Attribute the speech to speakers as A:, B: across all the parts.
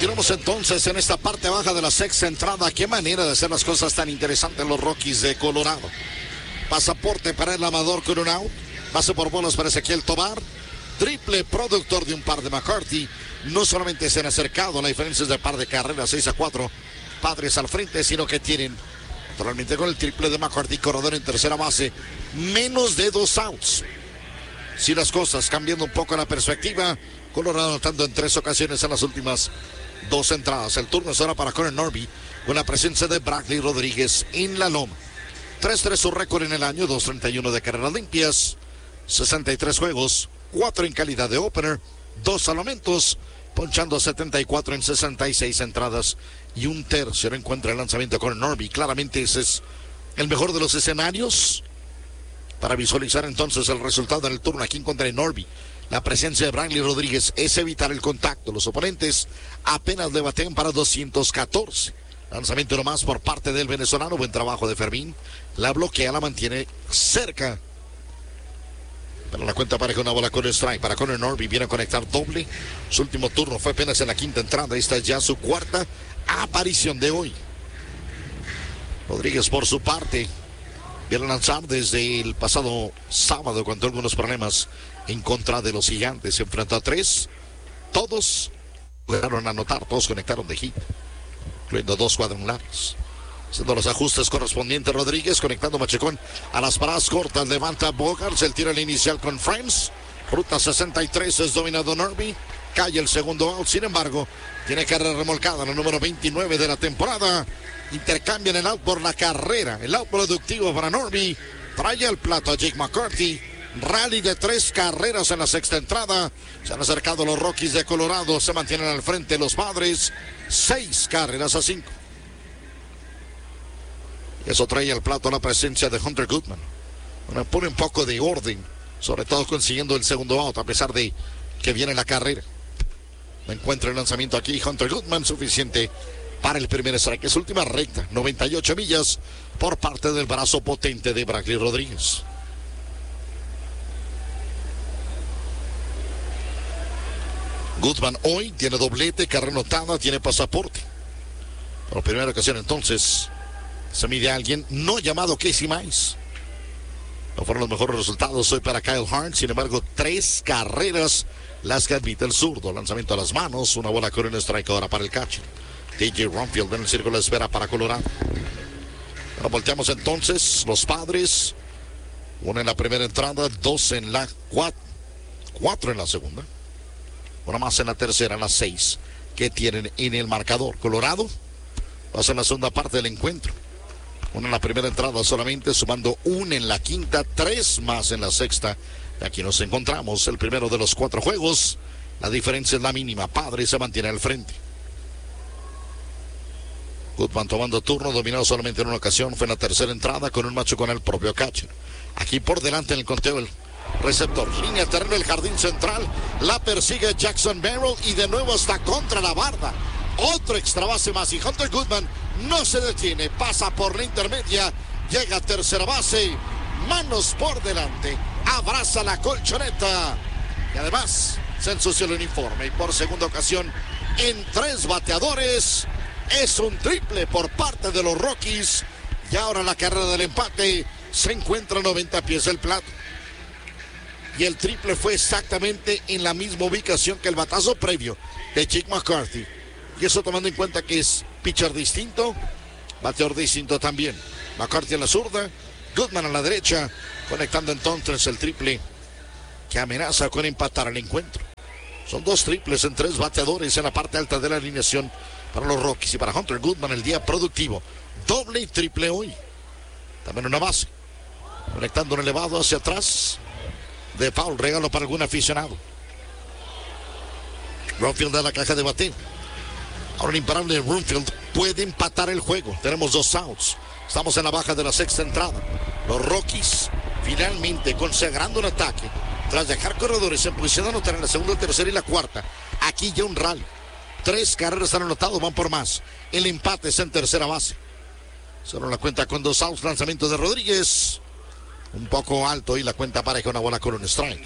A: Continuamos entonces en esta parte baja de la sexta entrada. Qué manera de hacer las cosas tan interesantes los Rockies de Colorado. Pasaporte para el amador con un out. Base por bolas para Ezequiel Tovar. Triple productor de un par de McCarthy. No solamente se han acercado, la diferencia es de par de carreras, 6-4. Padres al frente, sino que tienen, naturalmente con el triple de McCarthy, corredor en tercera base, menos de 2 outs. Si las cosas cambiando un poco la perspectiva, Colorado anotando en 3 ocasiones en las últimas 2 entradas. El turno es ahora para Connor Norby, con la presencia de Bradley Rodríguez en la loma. 3-3 su récord en el año, 2.31 de carreras limpias, 63 juegos, 4 en calidad de opener, 2 salvamentos, ponchando 74 en 66 entradas y un tercio. Encuentra el lanzamiento con Norby. Claramente ese es el mejor de los escenarios para visualizar entonces el resultado en el turno aquí en contra de Norby. La presencia de Bradley Rodríguez es evitar el contacto. Los oponentes apenas le batean para 214. Lanzamiento nomás por parte del venezolano. Buen trabajo de Fermín. La bloquea, la mantiene cerca. Pero la cuenta pareja, una bola con el strike para Connor Norby. Viene a conectar doble. Su último turno fue apenas en la quinta entrada. Esta es ya su cuarta aparición de hoy. Rodríguez por su parte viene a lanzar desde el pasado sábado con algunos problemas en contra de los Gigantes. Se enfrentó a 3. Todos lograron anotar. Todos conectaron de hit, incluyendo 2 cuadrangulares. Haciendo los ajustes correspondientes, Rodríguez conectando Machecón a las paradas cortas. Levanta Bogaerts, el tiro al inicial con Frames. Ruta 63 es dominado Norby. Cae el segundo out. Sin embargo, tiene carrera remolcada, la número 29 de la temporada. Intercambian el out por la carrera. El out productivo para Norby. Trae al plato a Jake McCarthy. Rally de 3 carreras en la sexta entrada. Se han acercado los Rockies de Colorado. Se mantienen al frente los Padres. 6 carreras a 5. Eso trae al plato la presencia de Hunter Goodman. Pone un poco de orden, sobre todo consiguiendo el segundo out, a pesar de que viene la carrera. Encuentra el lanzamiento aquí Hunter Goodman, suficiente para el primer strike. Es última recta, 98 millas por parte del brazo potente de Bradley Rodríguez. Goodman hoy tiene doblete, carrera anotada, tiene pasaporte. Por primera ocasión entonces se mide a alguien no llamado Casey Mize. No fueron los mejores resultados hoy para Kyle Hart. Sin embargo, 3 carreras las que admite el zurdo. Lanzamiento a las manos. Una bola con un strike ahora para el catcher. DJ Rumfield en el círculo de espera para Colorado. Ahora volteamos entonces. Los Padres. 1 en la primera entrada. 2 en la 4 en la segunda. Una más en la tercera. Las 6 que tienen en el marcador. Colorado va a ser la segunda parte del encuentro. 1 en la primera entrada solamente, sumando 1 en la quinta, 3 más en la sexta. Y aquí nos encontramos, el primero de los 4 juegos. La diferencia es la mínima. Padre se mantiene al frente. Goodman tomando turno, dominado solamente en una ocasión. Fue en la tercera entrada con un macho con el propio catcher. Aquí por delante en el conteo el receptor. Línea terreno, el jardín central. La persigue Jackson Merrill y de nuevo está contra la barda. Otro extra base más y Hunter Goodman no se detiene, pasa por la intermedia, llega a tercera base, manos por delante, abraza la colchoneta y además se ensució el uniforme. Y por segunda ocasión en 3 bateadores es un triple por parte de los Rockies. Y ahora la carrera del empate se encuentra a 90 pies del plato. Y el triple fue exactamente en la misma ubicación que el batazo previo de Jake McCarthy. Y eso tomando en cuenta que es pitcher distinto, bateador distinto también. McCarthy a la zurda, Goodman a la derecha, conectando entonces el triple que amenaza con empatar el encuentro. Son 2 triples en 3 bateadores en la parte alta de la alineación para los Rockies y para Hunter Goodman el día productivo. Doble y triple hoy. También una base. Conectando un elevado hacia atrás. De foul, regalo para algún aficionado. Rumfield a la caja de bateo. Ahora el imparable Rumfield puede empatar el juego. Tenemos 2 outs. Estamos en la baja de la sexta entrada. Los Rockies finalmente consagrando un ataque. Tras dejar corredores en posición de anotar en la segunda, tercera y la cuarta. Aquí ya un rally. 3 carreras han anotado, van por más. El empate es en tercera base. Solo la cuenta con 2 outs. Lanzamiento de Rodríguez. Un poco alto y la cuenta pareja, una bola con un strike.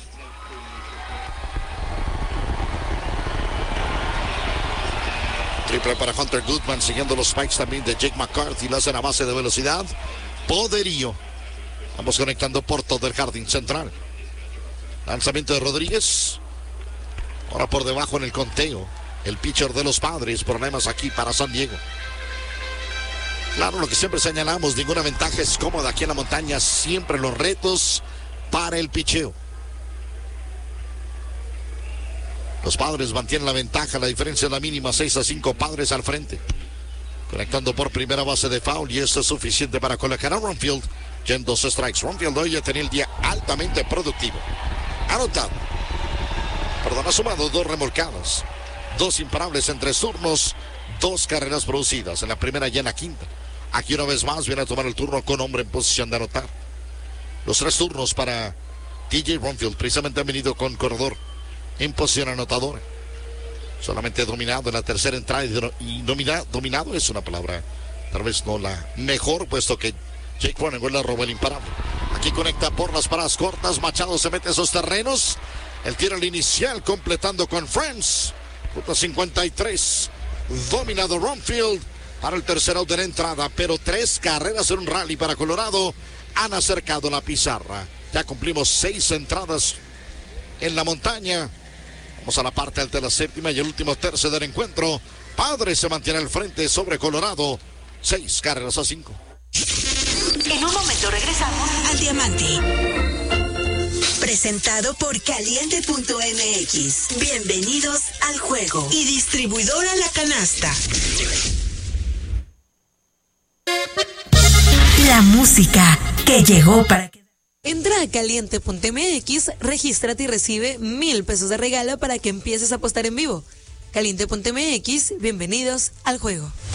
A: Triple para Hunter Goodman, siguiendo los spikes también de Jake McCarthy. Lo hacen a base de velocidad. Poderío. Vamos conectando por todo el jardín central. Lanzamiento de Rodríguez. Ahora por debajo en el conteo. El pitcher de los Padres. Problemas aquí para San Diego. Claro, lo que siempre señalamos, ninguna ventaja es cómoda aquí en la montaña. Siempre los retos para el picheo. Los Padres mantienen la ventaja, la diferencia es la mínima, 6-5, Padres al frente. Conectando por primera base de foul y esto es suficiente para colocar a Ronfield ya en 2 strikes. Ronfield hoy ya tenía el día altamente productivo. Anotado. Ha sumado 2 remolcadas, 2 imparables en 3 turnos, 2 carreras producidas en la primera y en la quinta. Aquí una vez más viene a tomar el turno con hombre en posición de anotar. Los 3 turnos para TJ Ronfield precisamente han venido con corredor en posición anotadora. Solamente dominado en la tercera entrada y dominado es una palabra tal vez no la mejor, puesto que Jake Cronenworth le robó el imparable. Aquí conecta por las paradas cortas. Machado se mete a esos terrenos. El tiro al inicial completando con Friends. Ruta 53. Dominado Ronfield para el tercer out de la entrada, pero 3 carreras en un rally para Colorado han acercado la pizarra. Ya cumplimos 6 entradas en la montaña. Vamos a la parte alta de la séptima y el último tercio del encuentro. Padres se mantiene al frente sobre Colorado. 6 carreras a 5.
B: En un momento regresamos al Diamante. Presentado por Caliente.mx. Bienvenidos al juego. Y distribuidora La Canasta. La música que llegó para quedar.
C: Entra a Caliente.mx, regístrate y recibe 1,000 pesos de regalo para que empieces a apostar en vivo. Caliente.mx, bienvenidos al juego.